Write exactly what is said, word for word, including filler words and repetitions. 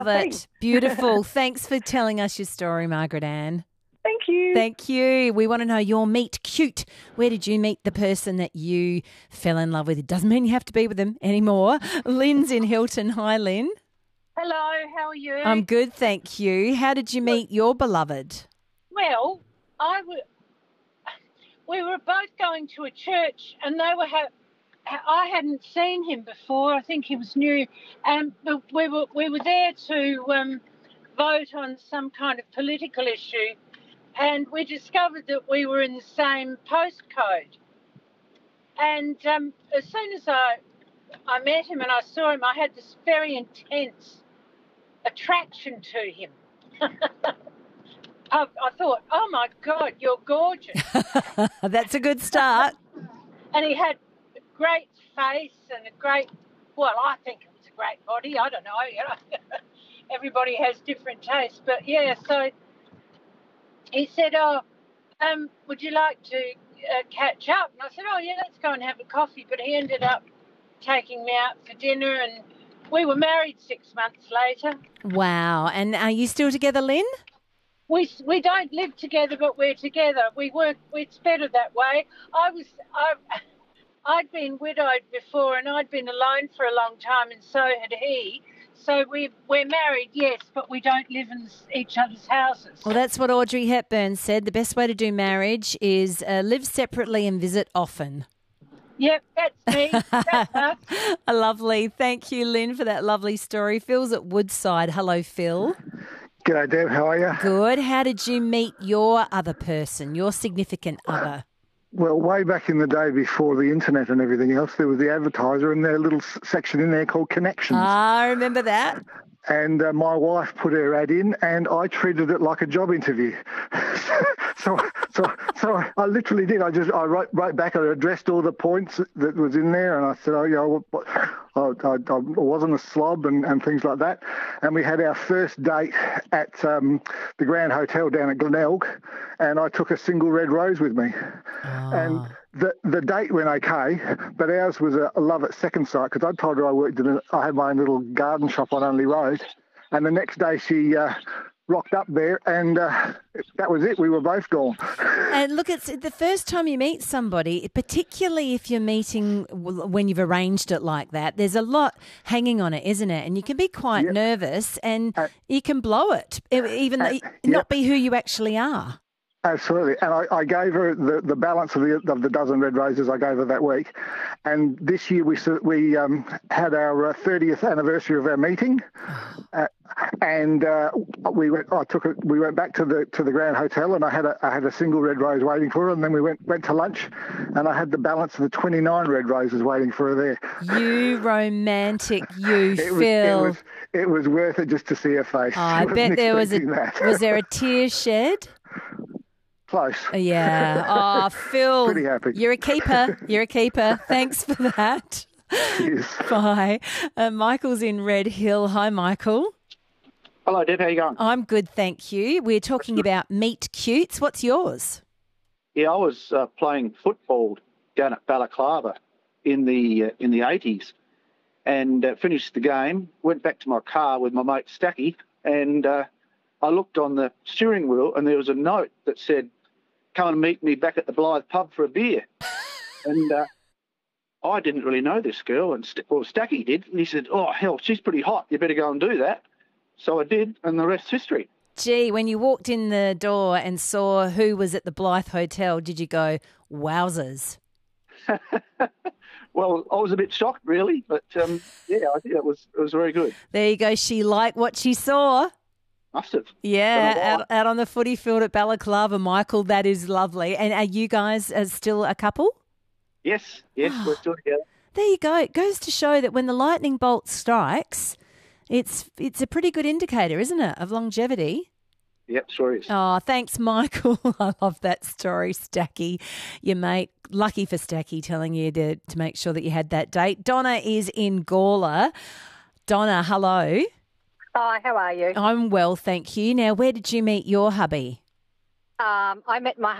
it. Beautiful. Thanks for telling us your story, Margaret Ann. Thank you. Thank you. We want to know your meet cute. Where did you meet the person that you fell in love with? It doesn't mean you have to be with them anymore. Lynn's in Hilton. Hi, Lynn. Hello, how are you? I'm good, thank you. How did you meet your beloved? Well, I w- we were both going to a church, and they were. Ha- I hadn't seen him before. I think he was new, and we were we were there to um, vote on some kind of political issue, and we discovered that we were in the same postcode. And um, as soon as I I met him and I saw him, I had this very intense attraction to him. I, I thought, oh my God, you're gorgeous. That's a good start. And he had a great face and a great, well, I think it was a great body. I don't know, you know. Everybody has different tastes. But yeah, so he said, oh, um, would you like to uh, catch up? And I said, oh yeah, let's go and have a coffee. But he ended up taking me out for dinner, and we were married six months later. Wow. And are you still together, Lynn? We we don't live together, but we're together. We work. It's better that way. I was I, I'd been widowed before, and I'd been alone for a long time, and so had he. So we we're married, yes, but we don't live in each other's houses. Well, that's what Audrey Hepburn said. The best way to do marriage is uh, live separately and visit often. Yep, that's me. That's us. Lovely. Thank you, Lynn, for that lovely story. Phil's at Woodside. Hello, Phil. G'day, Deb. How are you? Good. How did you meet your other person, your significant other? Well, way back in the day before the internet and everything else, there was the Advertiser and their little s- section in there called Connections. Ah, I remember that. And uh, my wife put her ad in, and I treated it like a job interview. so, so, so I literally did. I just I wrote, wrote back. I addressed all the points that was in there, and I said, "Oh, yeah, what, I, I, I wasn't a slob," and, and things like that. And we had our first date at um, the Grand Hotel down at Glenelg, and I took a single red rose with me. Oh. And the the date went okay, but ours was a, a love at second sight, because I told her I worked in a, I had my own little garden shop on Only Road, and the next day she uh, rocked up there, and uh, that was it. We were both gone. And look, it's the first time you meet somebody, particularly if you're meeting when you've arranged it like that, there's a lot hanging on it, isn't it? And you can be quite Yep. nervous, and Uh, you can blow it, even though uh, you- yep. not be who you actually are. Absolutely. And I, I gave her the, the balance of the of the dozen red roses I gave her that week. And this year we s- we um, had our uh, thirtieth anniversary of our meeting. Uh, and uh, we went I took it we went back to the to the Grand Hotel, and I had a I had a single red rose waiting for her, and then we went went to lunch, and I had the balance of the twenty-nine red roses waiting for her there. You romantic, you, It was, Phil. it was it was worth it just to see her face. Oh, I She bet wasn't there was a expecting that. was there a tear shed? Close. Yeah. Oh, Phil, Pretty happy. you're a keeper. You're a keeper. Thanks for that. Cheers. Bye. Uh, Michael's in Red Hill. Hi, Michael. Hello, Deb. How you going? I'm good, thank you. We're talking about meet cutes. What's yours? Yeah, I was uh, playing football down at Balaclava in the uh, in the eighties, and uh, finished the game. Went back to my car with my mate Stacky, and uh, I looked on the steering wheel, and there was a note that said, "Come and meet me back at the Blythe pub for a beer." and uh, I didn't really know this girl, and St- well, Stacky did, and he said, "Oh hell, she's pretty hot. You better go and do that." So I did, and the rest's history. Gee, when you walked in the door and saw who was at the Blythe Hotel, did you go, wowzers? Well, I was a bit shocked, really, but um, yeah, I think it was it was very good. There you go. She liked what she saw. Must have. Yeah, Been a while. out, out on the footy field at Balaclava, Michael. That is lovely. And are you guys uh, still a couple? Yes, yes, we're still together. There you go. It goes to show that when the lightning bolt strikes, it's it's a pretty good indicator, isn't it, of longevity? Yep, sure is. Oh, thanks, Michael. I love that story, Stacky. Your mate, lucky for Stacky, telling you to, to make sure that you had that date. Donna is in Gawler. Donna, hello. Hi, how are you? I'm well, thank you. Now, where did you meet your hubby? Um, I met my